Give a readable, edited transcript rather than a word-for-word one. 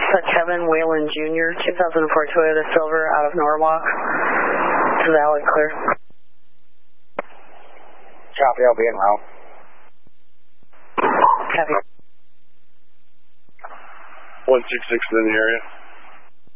Kevin Whalen Jr., 2004 Toyota Silver out of Norwalk. To valid clear. Copy, I'll be en route. Copy. 166 in the area.